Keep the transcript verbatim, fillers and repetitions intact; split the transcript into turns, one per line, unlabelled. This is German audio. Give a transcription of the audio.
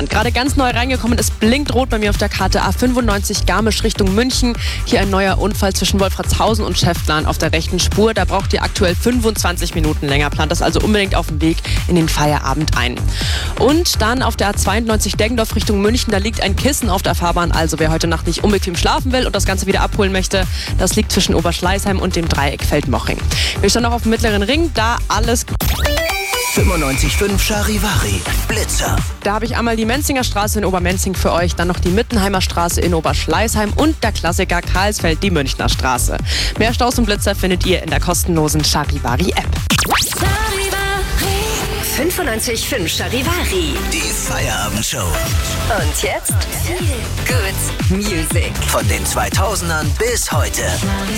geplant. Gerade ganz neu reingekommen, es blinkt rot bei mir auf der Karte A fünfundneunzig Garmisch Richtung München. Hier ein neuer Unfall zwischen Wolfratshausen und Schäftlarn auf der rechten Spur. Da braucht ihr aktuell fünfundzwanzig Minuten länger. Plant das also unbedingt auf dem Weg in den Feierabend ein. Und dann auf der A zweiundneunzig Deggendorf Richtung München, da liegt ein Kissen auf der Fahrbahn. Also wer heute Nacht nicht unbequem schlafen will und das Ganze wieder abholen möchte, das liegt zwischen Oberschleißheim und dem Dreieck Feldmoching. Wir stehen noch auf dem Mittleren Ring, da alles
fünfundneunzig Komma fünf Charivari, Blitzer.
Da habe ich einmal die Menzinger Straße in Obermenzing für euch, dann noch die Mittenheimer Straße in Oberschleißheim und der Klassiker Karlsfeld, die Münchner Straße. Mehr Staus und Blitzer findet ihr in der kostenlosen Charivari-App.
fünfundneunzig Komma fünf Charivari.
Die Feierabendshow.
Und jetzt Good Music.
Von den zweitausendern bis heute.